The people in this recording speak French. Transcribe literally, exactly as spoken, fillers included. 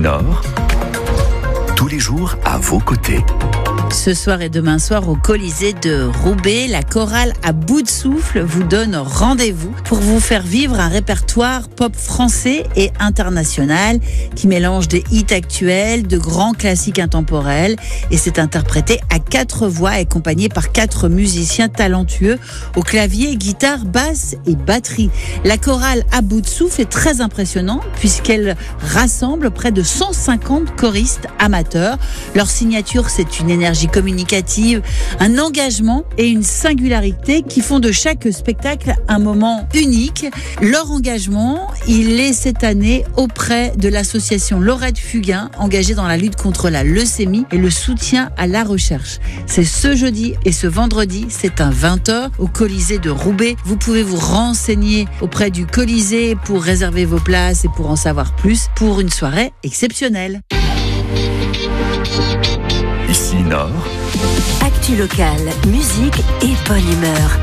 Nord, tous les jours à vos côtés. Ce soir et demain soir au Colisée de Roubaix, la chorale à bout de souffle vous donne rendez-vous pour vous faire vivre un répertoire pop français et international qui mélange des hits actuels, de grands classiques intemporels, et c'est interprété à quatre voix accompagné par quatre musiciens talentueux au clavier, guitare, basse et batterie. La chorale à bout de souffle est très impressionnante puisqu'elle rassemble près de cent cinquante choristes amateurs. Leur signature, c'est une énergie communicative, un engagement et une singularité qui font de chaque spectacle un moment unique. Leur engagement, il est cette année auprès de l'association Laurette Fugain, engagée dans la lutte contre la leucémie et le soutien à la recherche. C'est ce jeudi et ce vendredi, c'est à vingt heures au Colisée de Roubaix. Vous pouvez vous renseigner auprès du Colisée pour réserver vos places et pour en savoir plus pour une soirée exceptionnelle. Ici Nord, Actu locale, musique et bonne humeur.